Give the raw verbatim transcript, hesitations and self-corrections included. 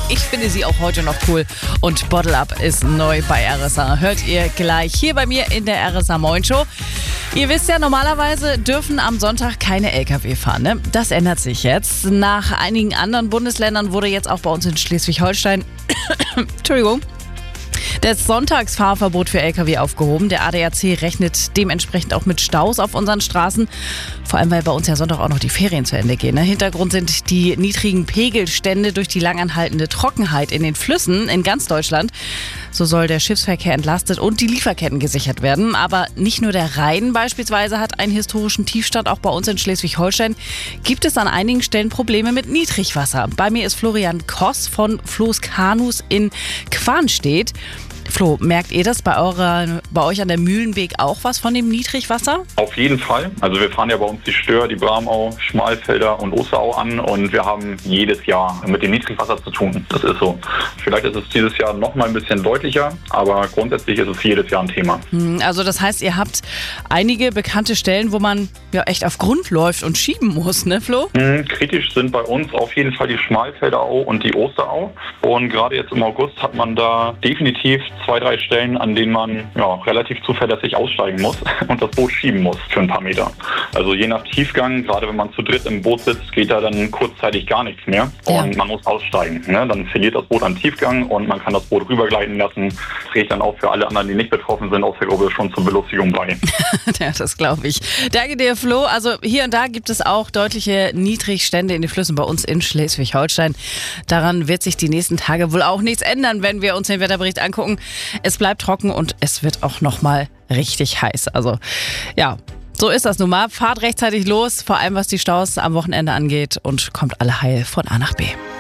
Ich finde sie auch heute noch cool. Und Bottle Up ist neu bei R S A. Hört ihr gleich hier bei mir in der R S A Moin Show. Ihr wisst ja, normalerweise dürfen am Sonntag keine L K W fahren. Ne? Das ändert sich jetzt. Nach einigen anderen Bundesländern wurde jetzt auch bei uns in Schleswig-Holstein Entschuldigung. Das Sonntagsfahrverbot für L K W aufgehoben. Der A D A C rechnet dementsprechend auch mit Staus auf unseren Straßen. Vor allem, weil bei uns ja Sonntag auch noch die Ferien zu Ende gehen. Ne? Hintergrund sind die niedrigen Pegelstände durch die langanhaltende Trockenheit in den Flüssen in ganz Deutschland. So soll der Schiffsverkehr entlastet und die Lieferketten gesichert werden. Aber nicht nur der Rhein beispielsweise hat einen historischen Tiefstand. Auch bei uns in Schleswig-Holstein gibt es an einigen Stellen Probleme mit Niedrigwasser. Bei mir ist Florian Koss von Flo's Kanus in Quanstedt. Flo, merkt ihr das bei, eurer, bei euch an der Mühlenbeek auch was von dem Niedrigwasser? Auf jeden Fall. Also wir fahren ja bei uns die Stör, die Bramau, Schmalfelder und Osterau an und wir haben jedes Jahr mit dem Niedrigwasser zu tun. Das ist so. Vielleicht ist es dieses Jahr noch mal ein bisschen deutlicher, aber grundsätzlich ist es jedes Jahr ein Thema. Also das heißt, ihr habt einige bekannte Stellen, wo man ja echt auf Grund läuft und schieben muss, ne Flo? Mhm, kritisch sind bei uns auf jeden Fall die Schmalfelder Au und die Osterau. Und gerade jetzt im August hat man da definitiv zwei, drei Stellen, an denen man ja, relativ zuverlässig aussteigen muss und das Boot schieben muss für ein paar Meter. Also je nach Tiefgang, gerade wenn man zu dritt im Boot sitzt, geht da dann kurzzeitig gar nichts mehr und ja. man muss aussteigen. Ne? Dann verliert das Boot an Tiefgang und man kann das Boot rübergleiten lassen. Das trägt dann auch für alle anderen, die nicht betroffen sind, aus der Gruppe schon zur Belustigung bei. Ja, das glaube ich. Danke dir, Flo. Also hier und da gibt es auch deutliche Niedrigstände in den Flüssen bei uns in Schleswig-Holstein. Daran wird sich die nächsten Tage wohl auch nichts ändern, wenn wir uns den Wetterbericht angucken. Es bleibt trocken und es wird auch nochmal richtig heiß. Also ja, so ist das nun mal. Fahrt rechtzeitig los, vor allem was die Staus am Wochenende angeht und kommt alle heil von A nach B.